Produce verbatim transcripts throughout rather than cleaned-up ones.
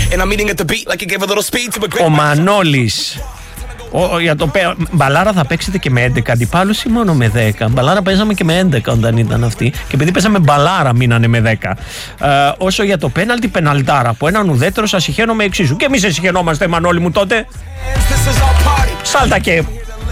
Ο Μανώλης. Ο, για το πέ... Μπαλάρα θα παίξετε και με έντεκα αντιπάλους ή μόνο με δέκα? Μπαλάρα παίζαμε και με έντεκα όταν ήταν αυτή. Και επειδή παίζαμε μπαλάρα, μείνανε με δέκα. Ε, όσο για το πέναλτι, πεναλτάρα. Από έναν ουδέτερο σας συχαίνομαι εξίσου. Και εμείς συχαινόμαστε, Μανώλη μου, τότε. Σάλτα και.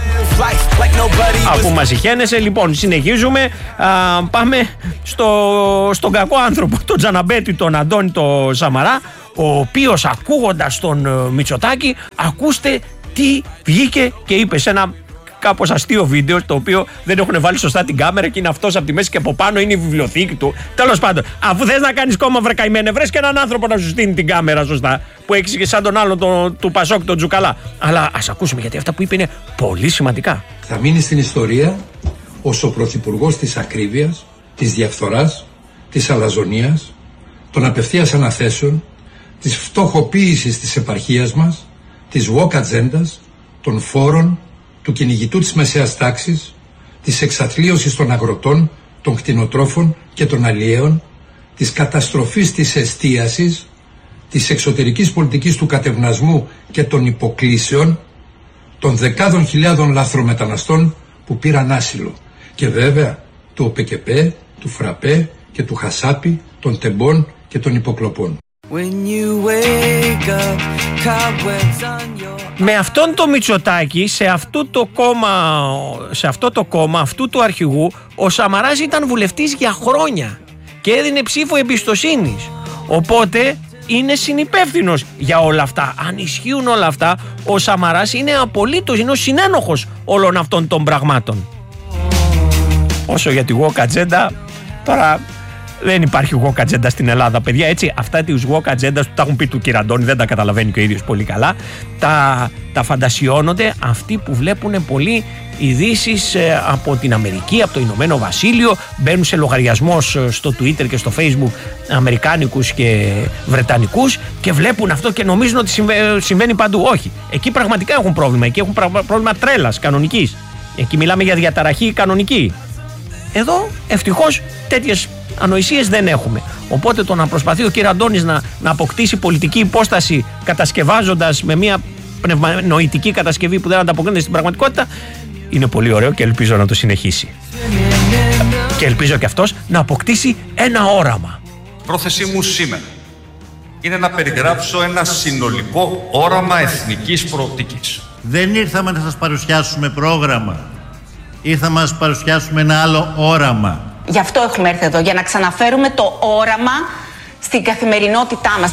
Αφού μας συχαίνεσαι, λοιπόν, συνεχίζουμε. Α, πάμε στο, στον κακό άνθρωπο, τον Τζαναμπέτη, τον Αντώνη το Σαμαρά, ο οποίος ακούγοντας τον Μητσοτάκη, ακούστε τι βγήκε και είπε σε ένα κάπως αστείο βίντεο, το οποίο δεν έχουν βάλει σωστά την κάμερα και είναι αυτός από τη μέση και από πάνω είναι η βιβλιοθήκη του. Τέλος πάντων, αφού θες να κάνεις κόμμα, βρε καημένε, βρες και έναν άνθρωπο να σου στείλει την κάμερα σωστά, που έχεις και σαν τον άλλο το, του Πασόκ, τον Τζουκαλά. Αλλά ας ακούσουμε, γιατί αυτά που είπε είναι πολύ σημαντικά. Θα μείνει στην ιστορία ως ο πρωθυπουργός της ακρίβειας, της διαφθοράς, της αλαζονίας, των απευθείας αναθέσεων, της φτωχοποίησης της επαρχίας μας, της woke ατζέντας, των φόρων, του κυνηγητού της μεσαίας τάξης, της εξαθλίωσης των αγροτών, των κτηνοτρόφων και των αλλιέων, της καταστροφής της εστίασης, της εξωτερικής πολιτικής του κατευνασμού και των υποκλήσεων, των δεκάδων χιλιάδων λαθρομεταναστών που πήραν άσυλο και βέβαια του ΟΠΕΚΕΠΕ, του ΦΡΑΠΕ και του Χασάπη, των τεμπών και των υποκλοπών. Με αυτόν το Μητσοτάκη, σε αυτό το κόμμα, σε αυτό το κόμμα αυτού του αρχηγού, ο Σαμαράς ήταν βουλευτής για χρόνια και έδινε ψήφο εμπιστοσύνης. Οπότε είναι συνυπεύθυνος για όλα αυτά. Αν ισχύουν όλα αυτά, ο Σαμαράς είναι απολύτως, είναι ο συνένοχος όλων αυτών των πραγμάτων. Όσο για τη woke ατζέντα, τώρα δεν υπάρχει woke ατζέντα στην Ελλάδα, παιδιά, έτσι. Αυτά τις woke ατζέντας που τα έχουν πει του κ. Αντώνη, δεν τα καταλαβαίνει και ο ίδιος πολύ καλά. Τα, τα φαντασιώνονται αυτοί που βλέπουν πολύ ειδήσεις ε, από την Αμερική, από το Ηνωμένο Βασίλειο, μπαίνουν σε λογαριασμούς στο Twitter και στο Facebook αμερικάνικους και βρετανικούς και βλέπουν αυτό και νομίζουν ότι συμβαίνει, συμβαίνει παντού. Όχι. Εκεί πραγματικά έχουν πρόβλημα. Εκεί έχουν πρόβλημα τρέλας κανονικής. Εκεί μιλάμε για διαταραχή κανονική. Εδώ ευτυχώς τέτοιες ανοησίες δεν έχουμε. Οπότε το να προσπαθεί ο κ. Αντώνης να, να αποκτήσει πολιτική υπόσταση κατασκευάζοντας με μια πνευματική κατασκευή που δεν ανταποκρίνεται στην πραγματικότητα, είναι πολύ ωραίο και ελπίζω να το συνεχίσει. Και ελπίζω και αυτός να αποκτήσει ένα όραμα. Πρόθεσή μου σήμερα είναι να περιγράψω ένα συνολικό όραμα εθνικής προοπτικής. Δεν ήρθαμε να σας παρουσιάσουμε πρόγραμμα. Ήρθαμε να σας παρουσιάσουμε ένα άλλο όραμα. Γι' αυτό έχουμε έρθει εδώ, για να ξαναφέρουμε το όραμα στην καθημερινότητά μας.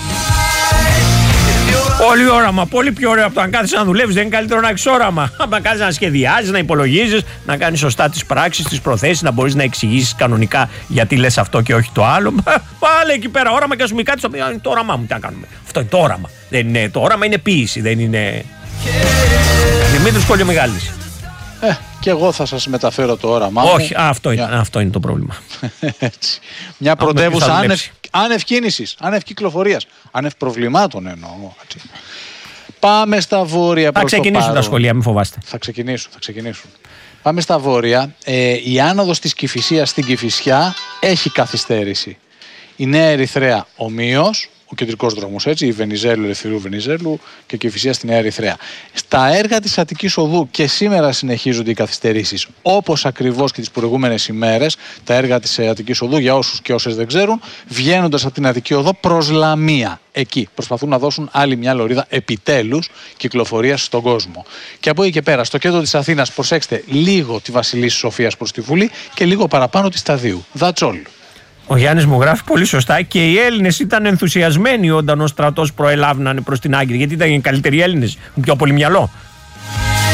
Πολύ όραμα, πολύ πιο ωραίο από το αν κάθεσαι να δουλεύεις. Δεν είναι καλύτερο να έχεις όραμα? Να κάνεις να σχεδιάζεις, να υπολογίζεις, να κάνεις σωστά τις πράξεις, τις προθέσεις, να μπορείς να εξηγήσεις κανονικά γιατί λες αυτό και όχι το άλλο. Πάλι εκεί πέρα όραμα και σου μιλάει στο είναι το όραμά μου. Τι να κάνουμε? Αυτό είναι το όραμα. Δεν είναι το όραμα, είναι ποίηση, δεν είναι. Δημήτρης Κολιομιγάλης. Ε, και εγώ θα σας μεταφέρω το όραμά μου. Όχι, αυτό είναι, yeah. αυτό είναι το πρόβλημα. Έτσι. Μια πρωτεύουσα άνευ, άνευ κίνησης, άνευ κυκλοφορίας, άνευ προβλημάτων εννοώ. Έτσι. Πάμε στα βόρεια. Θα ξεκινήσουν τα σχολεία, μην φοβάστε. Θα ξεκινήσουν, θα ξεκινήσουν. Πάμε στα βόρεια. Ε, η άνοδος της Κηφισίας στην Κηφισιά έχει καθυστέρηση. Η Νέα Ερυθρέα ομοίως, ο κεντρικός δρόμος έτσι, η Βενιζέλου, Ελευθερίου Βενιζέλου και η Κηφισία στη Νέα Ερυθρέα. Στα έργα της Αττικής Οδού και σήμερα συνεχίζονται οι καθυστερήσεις, όπως ακριβώς και τις προηγούμενες ημέρες. Τα έργα της Αττικής Οδού, για όσους και όσες δεν ξέρουν, βγαίνοντας από την Αττική Οδό προς Λαμία. Εκεί προσπαθούν να δώσουν άλλη μια λωρίδα επιτέλους κυκλοφορίας στον κόσμο. Και από εκεί και πέρα, στο κέντρο της Αθήνας, προσέξτε λίγο τη Βασιλίσσης Σοφίας προς τη Βουλή και λίγο παραπάνω τη Σταδίου. That's all. Ο Γιάννης μου γράφει πολύ σωστά και οι Έλληνες ήταν ενθουσιασμένοι όταν ο στρατός προελάβνανε προς την Άγκυρα. Γιατί ήταν οι καλύτεροι Έλληνες, πιο πολύ μυαλό.